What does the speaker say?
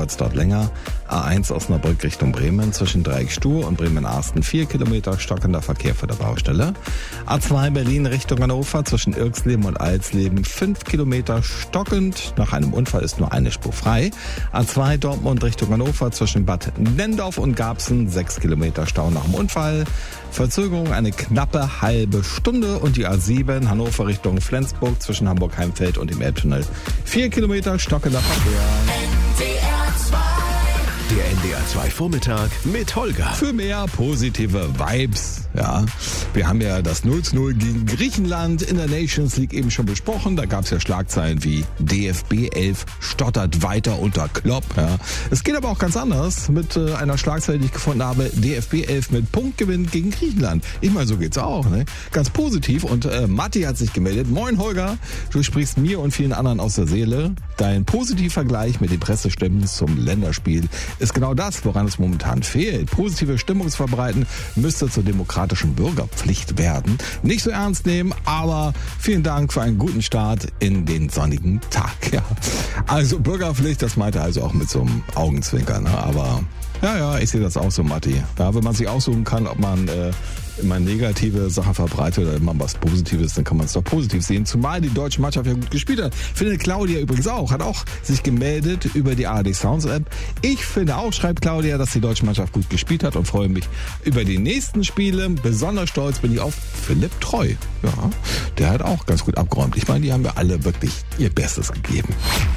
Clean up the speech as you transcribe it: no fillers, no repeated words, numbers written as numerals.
wird es dort länger. A1 Osnabrück Richtung Bremen zwischen Dreieck Stuhr und Bremen-Arsten 4 Kilometer stockender Verkehr vor der Baustelle. A2 Berlin Richtung Hannover zwischen Irxleben und Alsleben 5 Kilometer stockend. Nach einem Unfall ist nur eine Spur frei. A2 Dortmund Richtung Hannover zwischen Bad Nendorf und Garbsen 6 Kilometer Stau nach dem Unfall. Verzögerung eine knappe halbe Stunde. Und die A7 Hannover Richtung Flensburg zwischen Hamburg-Heimfeld und dem Elbtunnel 4 Kilometer stockender Verkehr. Der NDR 2 Vormittag mit Holger. Für mehr positive Vibes. Ja, wir haben ja das 0:0 gegen Griechenland in der Nations League eben schon besprochen. Da gab es ja Schlagzeilen wie DFB 11 stottert weiter unter Klopp. Ja. Es geht aber auch ganz anders mit einer Schlagzeile, die ich gefunden habe. DFB 11 mit Punktgewinn gegen Griechenland. Ich meine, so geht's auch. Ne? Ganz positiv. Und Matti hat sich gemeldet. Moin Holger, du sprichst mir und vielen anderen aus der Seele. Dein Positivvergleich mit den Pressestimmen zum Länderspiel ist genau das, woran es momentan fehlt. Positive Stimmung zu verbreiten müsste zur demokratischen Bürgerpflicht werden. Nicht so ernst nehmen, aber vielen Dank für einen guten Start in den sonnigen Tag. Ja. Also Bürgerpflicht, das meinte also auch mit so einem Augenzwinkern. Ne? Aber ja, ich sehe das auch so, Matti. Ja, wenn man sich aussuchen kann, ob man immer negative Sachen verbreitet oder immer was Positives, dann kann man es doch positiv sehen. Zumal die deutsche Mannschaft ja gut gespielt hat. Findet Claudia übrigens auch. Hat auch sich gemeldet über die ARD Sounds App. Ich finde auch, schreibt Claudia, dass die deutsche Mannschaft gut gespielt hat und freue mich über die nächsten Spiele. Besonders stolz bin ich auf Philipp Treu. Ja, der hat auch ganz gut abgeräumt. Ich meine, die haben ja alle wirklich ihr Bestes gegeben.